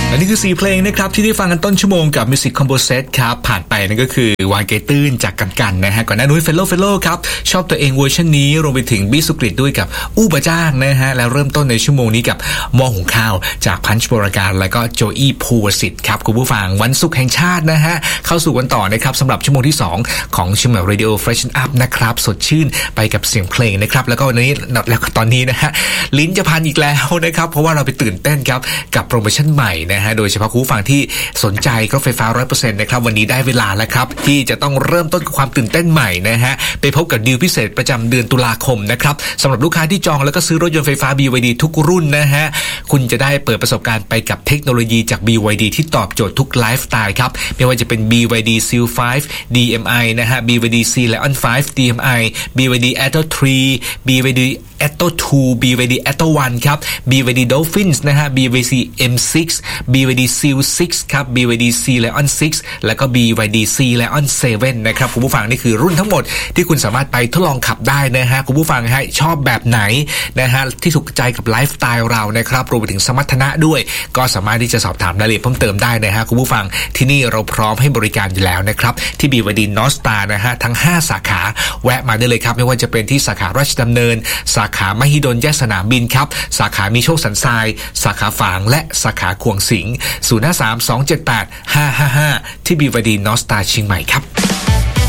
และนี่คือ4เพลงนะครับที่ได้ฟังกันต้นชั่วโมงกับ Music Combo Set ครับผ่านไปนั่นก็คือวานเกยตื้นจากกันนะฮะก่อนหน้านู้นเฟลโลครับชอบตัวเองเวอร์ชันนี้รวมไปถึงบี้สุกฤตด้วยกับอู้บะจ้างนะฮะแล้วเริ่มต้นในชั่วโมงนี้กับหม้อหุงข้าวจากพันช์บรการแล้วก็โจอี้ภูวสิทธิ์ครับคุณผู้ฟังวันศุกร์แห่งชาตินะฮะเข้าสู่วันต่อนะครับสำหรับชั่วโมงที่2ของเชียงใหม่ Radio Freshen Up นะครับสดชื่นไปกับเสียงเพลงนะครับแล้วก็วันนี้แล้วตอนนี้นะฮะลิ้นจะพันอีกแล้วนะครับเพราะว่าเราไปตื่นเต้นครับกับโปรโมชั่นใหม่นะฮะโดยเฉพาะคุณผู้ฟังที่สนใจรถไฟฟ้า 100% นะครับวันนี้ได้เวลาแล้วครับที่จะต้องเริ่มต้นกับความตื่นเต้นใหม่นะฮะไปพบกับดีลพิเศษประจำเดือนตุลาคมนะครับสำหรับลูกค้าที่จองแล้วก็ซื้อรถยนต์ไฟฟ้า BYD ทุกรุ่นนะฮะคุณจะได้เปิดประสบการณ์ไปกับเทคโนโลยีจาก BYD ที่ตอบโจทย์ทุกไลฟ์สไตล์ครับไม่ว่าจะเป็น BYD Seal 5 DMI นะฮะ BYD Sea Lion 5 DMI BYD Atto 3 BYD Atto 2 BYD Atto 1 ครับ BYD Dolphins นะฮะ BYD M6 BYD Seal 6 ครับ BYD Sea Lion 6 แล้วก็ BYD Sea Lion 7 นะครับคุณผู้ฟังนี่คือรุ่นทั้งหมดที่คุณสามารถไปทดลองขับได้นะฮะคุณผู้ฟังฮะชอบแบบไหนนะฮะที่ถูกใจกับไลฟ์สไตล์เรานะครับรวมไปถึงสมรรถนะด้วยก็สามารถที่จะสอบถามรายละเอียดเพิ่มเติมได้นะฮะคุณผู้ฟังที่นี่เราพร้อมให้บริการอยู่แล้วนะครับที่ BYD North Star นะฮะทั้ง5สาขาแวะมาได้เลยครับไม่ว่าจะเป็นที่สาขาราชดำเนินสาขามหิดลแยกสนามบินครับสาขามีโชคสันทรายสาขาฝางและสาขาขวงสิงห์ 053 278 555 ที่ BYD North Star เชียงใหม่ครับ